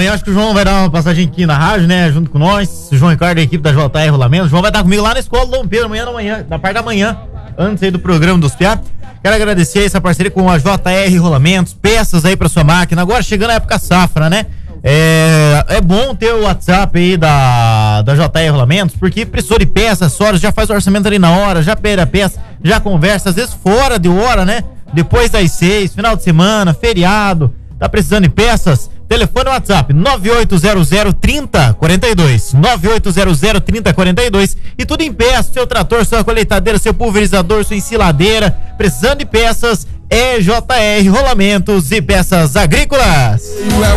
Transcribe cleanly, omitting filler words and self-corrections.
amanhã acho que o João vai dar uma passadinha aqui na rádio, né? Junto com nós. O João Ricardo, a equipe da JR Rolamentos. O João vai estar comigo lá na escola do Dom Pedro, amanhã, na parte da manhã, antes aí do programa dos Piá. Quero agradecer essa parceria com a JR Rolamentos, peças aí pra sua máquina. Agora chegando a época safra, né? É bom ter o WhatsApp aí da JR Rolamentos, porque precisou de peças, acessórios, já faz o orçamento ali na hora, já pede a peça, já conversa, às vezes fora de hora, né? Depois das 6, final de semana, feriado, tá precisando de peças? Telefone WhatsApp 9800-3042, 9800-3042, e tudo em peças, seu trator, sua colheitadeira, seu pulverizador, sua ensiladeira, precisando de peças, é JR Rolamentos e Peças Agrícolas.